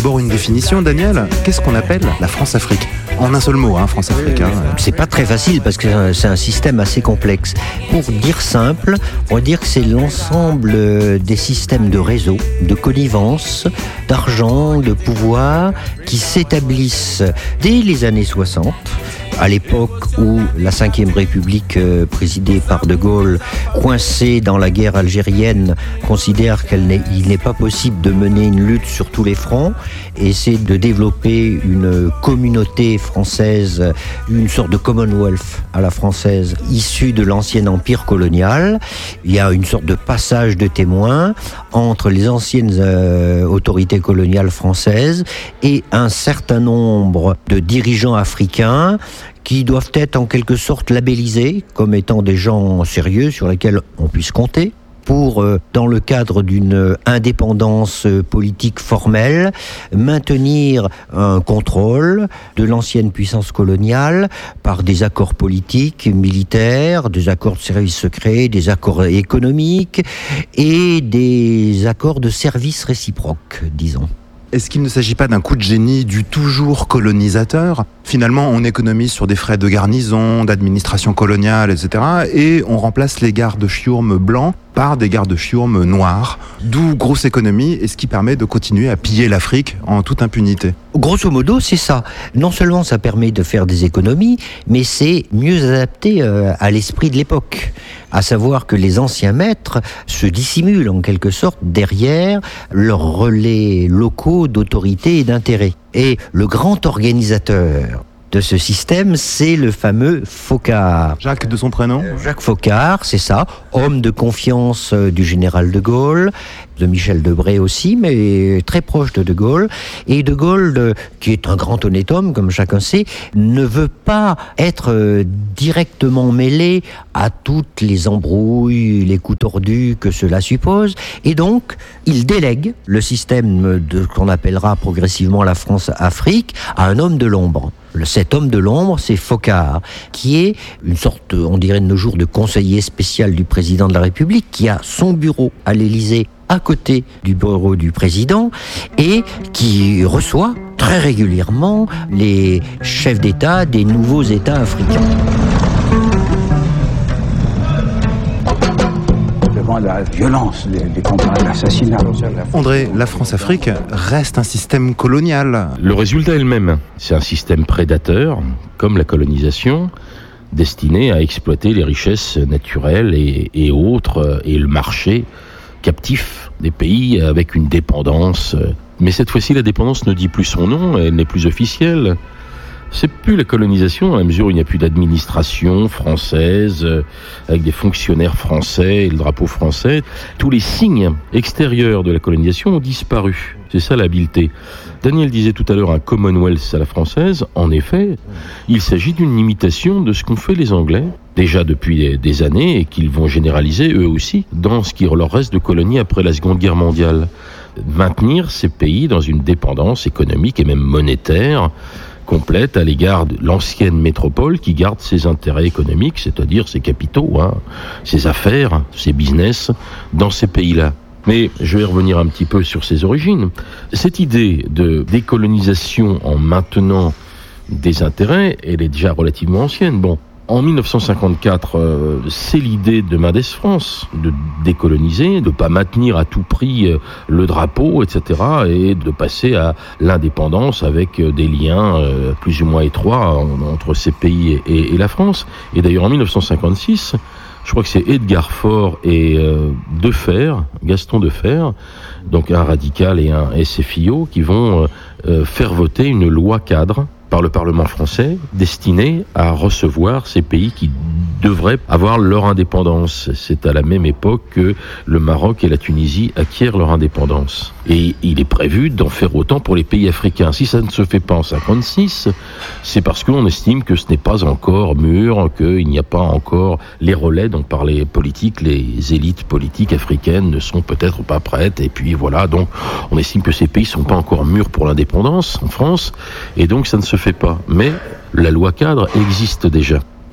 D'abord une définition, Daniel. Qu'est-ce qu'on appelle la France-Afrique ? En un seul mot, France-Afrique. C'est pas très facile parce que c'est un système assez complexe. Pour dire simple, on va dire que c'est l'ensemble des systèmes de réseau, de connivence, d'argent, de pouvoir qui s'établissent dès les années 60. À l'époque où la Ve République, présidée par De Gaulle, coincée dans la guerre algérienne, considère qu'il n'est pas possible de mener une lutte sur tous les fronts, et essaie de développer une communauté française, une sorte de Commonwealth à la française, issue de l'ancien empire colonial. Il y a une sorte de passage de témoins entre les anciennes autorités coloniales françaises et un certain nombre de dirigeants africains qui doivent être en quelque sorte labellisés comme étant des gens sérieux sur lesquels on puisse compter pour, dans le cadre d'une indépendance politique formelle, maintenir un contrôle de l'ancienne puissance coloniale par des accords politiques, militaires, des accords de services secrets, des accords économiques et des accords de services réciproques, disons. Est-ce qu'il ne s'agit pas d'un coup de génie du toujours colonisateur ? Finalement, on économise sur des frais de garnison, d'administration coloniale, etc. Et on remplace les gardes-chiourmes blancs par des gardes-chiourmes noirs. D'où grosse économie et ce qui permet de continuer à piller l'Afrique en toute impunité. Grosso modo, c'est ça. Non seulement ça permet de faire des économies, mais c'est mieux adapté à l'esprit de l'époque. À savoir que les anciens maîtres se dissimulent en quelque sorte derrière leurs relais locaux d'autorité et d'intérêt. Et le grand organisateur de ce système, c'est le fameux Foccart. Jacques de son prénom ? Jacques Foccart, c'est ça, homme de confiance du général de Gaulle, de Michel Debré aussi, mais très proche de Gaulle. Et De Gaulle, qui est un grand honnête homme, comme chacun sait, ne veut pas être directement mêlé à toutes les embrouilles, les coups tordus que cela suppose. Et donc, il délègue le système qu'on appellera progressivement la France-Afrique à un homme de l'ombre. Cet homme de l'ombre, c'est Foccart, qui est une sorte, on dirait de nos jours, de conseiller spécial du président de la République, qui a son bureau à l'Élysée à côté du bureau du président et qui reçoit très régulièrement les chefs d'État des nouveaux États africains. Devant la violence des combats, l'assassinat. André, la France-Afrique reste un système colonial. Le résultat est le même. C'est un système prédateur, comme la colonisation, destiné à exploiter les richesses naturelles et autres, et le marché captif des pays avec une dépendance. Mais cette fois-ci, la dépendance ne dit plus son nom, elle n'est plus officielle. C'est plus la colonisation, à la mesure où il n'y a plus d'administration française, avec des fonctionnaires français et le drapeau français. Tous les signes extérieurs de la colonisation ont disparu. C'est ça l'habileté. Daniel disait tout à l'heure un Commonwealth à la française. En effet, il s'agit d'une imitation de ce qu'ont fait les Anglais, déjà depuis des années, et qu'ils vont généraliser eux aussi, dans ce qui leur reste de colonie après la Seconde Guerre mondiale. Maintenir ces pays dans une dépendance économique et même monétaire complète à l'égard de l'ancienne métropole qui garde ses intérêts économiques, c'est-à-dire ses capitaux, ses affaires, ses business, dans ces pays-là. Mais je vais revenir un petit peu sur ses origines. Cette idée de décolonisation en maintenant des intérêts, elle est déjà relativement ancienne. Bon, en 1954, c'est l'idée de Mendès France de décoloniser, de pas maintenir à tout prix le drapeau, etc., et de passer à l'indépendance avec des liens plus ou moins étroits entre ces pays et la France. Et d'ailleurs, en 1956, je crois que c'est Edgar Faure et Gaston Defferre, donc un radical et un SFIO, qui vont faire voter une loi cadre par le Parlement français, destinée à recevoir ces pays qui devraient avoir leur indépendance. C'est à la même époque que le Maroc et la Tunisie acquièrent leur indépendance. Et il est prévu d'en faire autant pour les pays africains. Si ça ne se fait pas en 56, c'est parce qu'on estime que ce n'est pas encore mûr, qu'il n'y a pas encore les relais dont par les politiques, les élites politiques africaines ne sont peut-être pas prêtes. Et puis voilà, donc on estime que ces pays ne sont pas encore mûrs pour l'indépendance en France, et donc ça ne se fait pas. Mais la loi cadre existe déjà.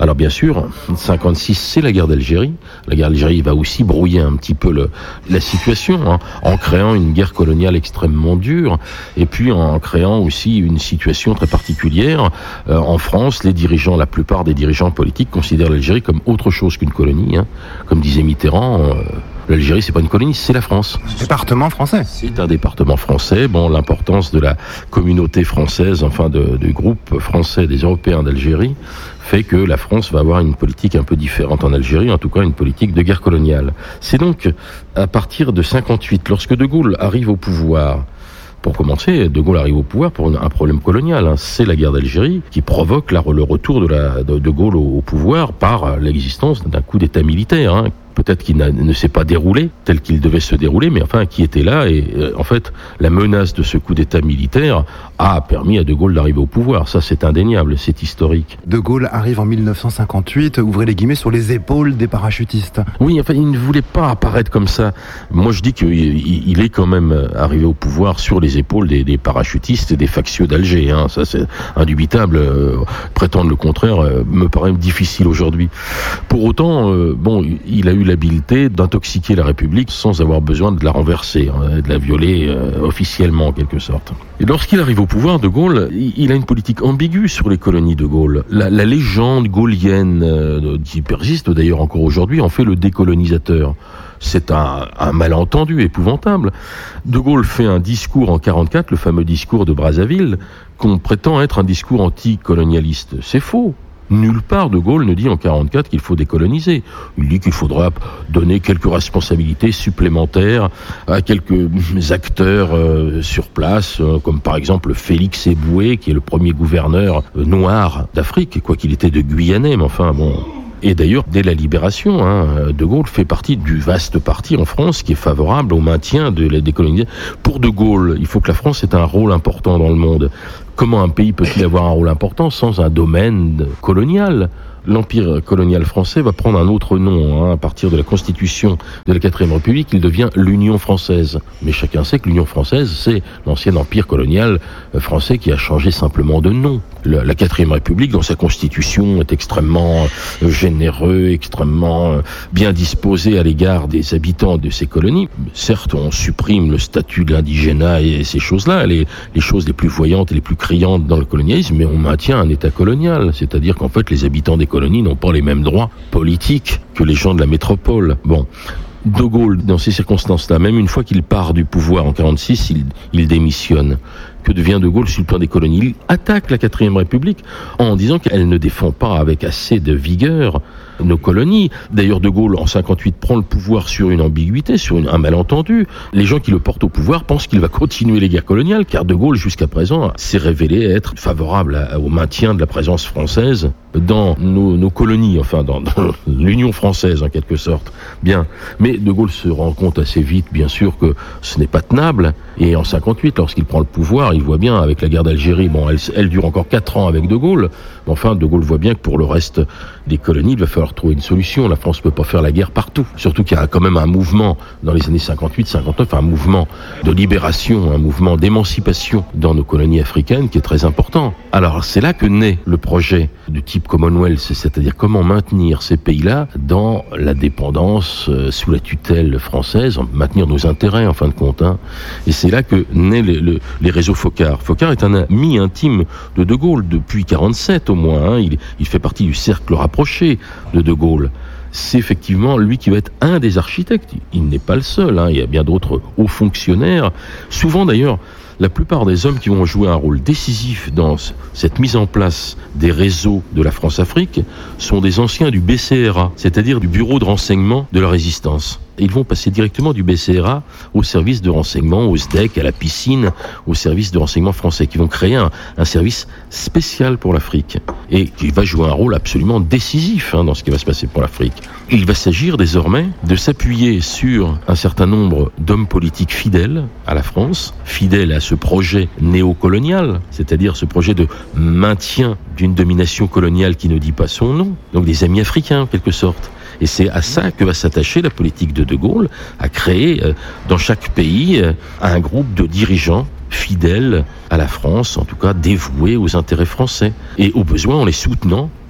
Alors bien sûr, 56, c'est la guerre d'Algérie. La guerre d'Algérie va aussi brouiller un petit peu la situation, en créant une guerre coloniale extrêmement dure, et puis en créant aussi une situation très particulière. En France, la plupart des dirigeants politiques considèrent l'Algérie comme autre chose qu'une colonie. Comme disait Mitterrand, l'Algérie, c'est pas une colonie, c'est la France. Département français. C'est un département français. Bon, l'importance de la communauté française, enfin du groupe français des Européens d'Algérie, fait que la France va avoir une politique un peu différente en Algérie, en tout cas une politique de guerre coloniale. C'est donc à partir de 58, lorsque De Gaulle arrive au pouvoir. Pour commencer, De Gaulle arrive au pouvoir pour un problème colonial. C'est la guerre d'Algérie qui provoque le retour de Gaulle au pouvoir par l'existence d'un coup d'État militaire. Peut-être qu'il ne s'est pas déroulé tel qu'il devait se dérouler, mais enfin qui était là. Et en fait, la menace de ce coup d'État militaire a permis à De Gaulle d'arriver au pouvoir. Ça, c'est indéniable, c'est historique. De Gaulle arrive en 1958, ouvrez les guillemets, sur les épaules des parachutistes. Oui, enfin, il ne voulait pas apparaître comme ça. Moi, je dis qu'il est quand même arrivé au pouvoir sur les épaules des parachutistes et des factieux d'Alger. Ça, c'est indubitable. Prétendre le contraire me paraît difficile aujourd'hui. Pour autant, il a eu l'habileté d'intoxiquer la République sans avoir besoin de la renverser, de la violer officiellement en quelque sorte. Et lorsqu'il arrive au pouvoir, De Gaulle, il a une politique ambiguë sur les colonies de Gaulle. La légende gaulienne, qui persiste d'ailleurs encore aujourd'hui, en fait le décolonisateur. C'est un malentendu épouvantable. De Gaulle fait un discours en 1944, le fameux discours de Brazzaville, qu'on prétend être un discours anticolonialiste. C'est faux. Nulle part De Gaulle ne dit en 1944 qu'il faut décoloniser. Il dit qu'il faudra donner quelques responsabilités supplémentaires à quelques acteurs sur place, comme par exemple Félix Éboué, qui est le premier gouverneur noir d'Afrique, quoi qu'il était de Guyanais, mais enfin bon... Et d'ailleurs, dès la Libération, De Gaulle fait partie du vaste parti en France qui est favorable au maintien de la décolonisation. Pour De Gaulle, il faut que la France ait un rôle important dans le monde. Comment un pays peut-il avoir un rôle important sans un domaine colonial ? L'empire colonial français va prendre un autre nom. À partir de la constitution de la 4ème République, il devient l'Union française. Mais chacun sait que l'Union française, c'est l'ancien empire colonial français qui a changé simplement de nom. La 4ème République, dans sa constitution, est extrêmement généreux, extrêmement bien disposé à l'égard des habitants de ces colonies. Certes, on supprime le statut de l'indigénat et ces choses-là, les choses les plus voyantes et les plus criantes dans le colonialisme, mais on maintient un État colonial. C'est-à-dire qu'en fait, les habitants des colonies n'ont pas les mêmes droits politiques que les gens de la métropole. Bon. De Gaulle, dans ces circonstances-là, même une fois qu'il part du pouvoir en 1946, il démissionne. Que devient De Gaulle sur le plan des colonies ? Il attaque la 4ème République en disant qu'elle ne défend pas avec assez de vigueur nos colonies. D'ailleurs, De Gaulle, en 1958, prend le pouvoir sur une ambiguïté, sur un malentendu. Les gens qui le portent au pouvoir pensent qu'il va continuer les guerres coloniales, car De Gaulle, jusqu'à présent, s'est révélé être favorable au maintien de la présence française dans nos colonies, enfin dans l'Union française en quelque sorte. Bien, mais De Gaulle se rend compte assez vite, bien sûr, que ce n'est pas tenable. Et en 1958, lorsqu'il prend le pouvoir, il voit bien avec la guerre d'Algérie, elle dure encore 4 ans avec De Gaulle, mais enfin De Gaulle voit bien que pour le reste des colonies, il va falloir trouver une solution. La France ne peut pas faire la guerre partout. Surtout qu'il y a quand même un mouvement dans les années 58-59, un mouvement de libération, un mouvement d'émancipation dans nos colonies africaines qui est très important. Alors c'est là que naît le projet du type Commonwealth, c'est-à-dire comment maintenir ces pays-là dans la dépendance sous la tutelle française, maintenir nos intérêts en fin de compte. Et c'est là que naît les réseaux Foccart. Foccart est un ami intime de Gaulle depuis 1947 au moins. Il fait partie du cercle rapproché de Gaulle. C'est effectivement lui qui va être un des architectes. Il n'est pas le seul, il y a bien d'autres hauts fonctionnaires. Souvent d'ailleurs, la plupart des hommes qui vont jouer un rôle décisif dans cette mise en place des réseaux de la France-Afrique sont des anciens du BCRA, c'est-à-dire du Bureau de renseignement de la Résistance. Ils vont passer directement du BCRA au service de renseignement, au SDEC, à la piscine, au service de renseignement français, qui vont créer un service spécial pour l'Afrique et qui va jouer un rôle absolument décisif dans ce qui va se passer pour l'Afrique. Il va s'agir désormais de s'appuyer sur un certain nombre d'hommes politiques fidèles à la France, fidèles à ce projet néocolonial, c'est-à-dire ce projet de maintien d'une domination coloniale qui ne dit pas son nom, donc des amis africains en quelque sorte. Et c'est à ça que va s'attacher la politique de Gaulle, à créer dans chaque pays un groupe de dirigeants fidèles à la France, en tout cas dévoués aux intérêts français, et au besoin en les soutenant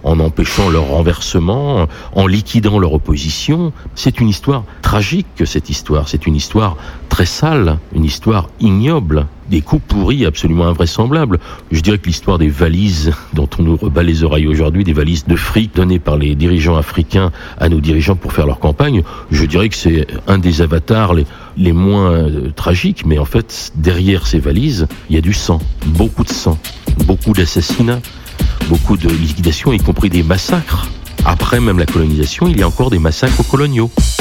en empêchant leur renversement, en liquidant leur opposition. C'est une histoire tragique, cette histoire. C'est une histoire très sale, une histoire ignoble, des coups pourris absolument invraisemblables. Je dirais que l'histoire des valises dont on nous rebat les oreilles aujourd'hui, des valises de fric données par les dirigeants africains à nos dirigeants pour faire leur campagne, je dirais que c'est un des avatars les moins tragiques, mais en fait, derrière ces valises, il y a du sang, beaucoup de sang, beaucoup d'assassinats, beaucoup de liquidations, y compris des massacres. Après même la colonisation, il y a encore des massacres coloniaux.